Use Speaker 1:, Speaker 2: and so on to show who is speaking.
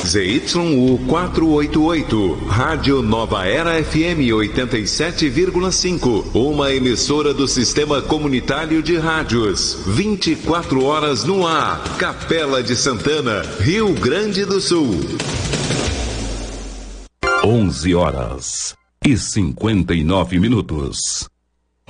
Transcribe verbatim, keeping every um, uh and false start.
Speaker 1: Z Y U quatrocentos e oitenta e oito, Rádio Nova Era F M oitenta e sete vírgula cinco, uma emissora do Sistema Comunitário de Rádios. vinte e quatro horas no ar. Capela de Santana, Rio Grande do Sul.
Speaker 2: onze horas e cinquenta e nove minutos.